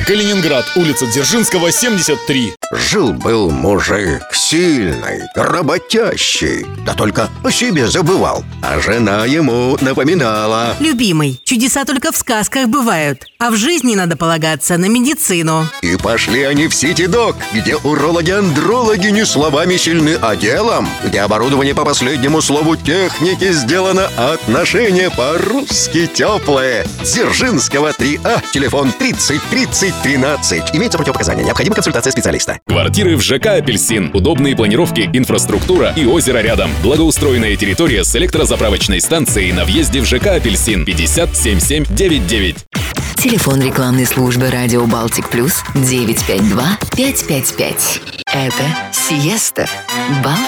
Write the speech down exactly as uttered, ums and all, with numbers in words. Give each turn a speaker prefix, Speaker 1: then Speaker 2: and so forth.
Speaker 1: Калининград, улица Дзержинского, семьдесят три.
Speaker 2: Жил-был мужик, сильный, работящий, да только о себе забывал. А жена ему напоминала:
Speaker 3: любимый, чудеса только в сказках бывают, а в жизни надо полагаться на медицину.
Speaker 2: И пошли они в Сити-Док, где урологи-андрологи не словами сильны, а делом, где оборудование по последнему слову техники сделано, а отношения по-русски теплые. Дзержинского три А, телефон тридцать тридцать тринадцать. Имеются противопоказания, необходима консультация специалиста.
Speaker 4: Квартиры в ЖК «Апельсин». Удобные планировки, инфраструктура и озеро рядом. Благоустроенная территория с электрозаправочной станцией на въезде в ЖК «Апельсин». пятьдесят семь семь девять девять.
Speaker 5: Телефон рекламной службы «Радио Балтик Плюс» девять пять два пять пять пять. Это «Сиеста». Балтика.